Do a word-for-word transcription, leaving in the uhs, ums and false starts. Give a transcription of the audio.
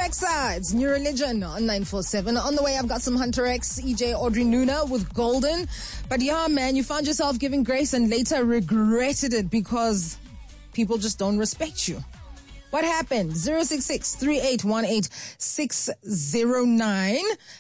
X, it's New Religion on nine four seven. On the way, I've got some Hunter X, E J Audrey Nuna with Golden. But yeah, man, you found yourself giving grace and later regretted it because people just don't respect you. What happened? zero six six, three eight one eight, six zero nine.